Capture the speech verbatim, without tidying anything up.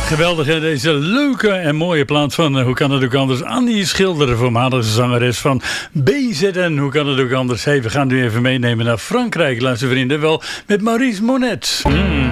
Geweldig, hè? Deze leuke en mooie plaat van, uh, hoe kan het ook anders, Annie Schilder, voormalige zangeres van B Z N. Hoe kan het ook anders? Hey, we gaan nu even meenemen naar Frankrijk, luistervrienden. Wel met Maurice Monet. Mm.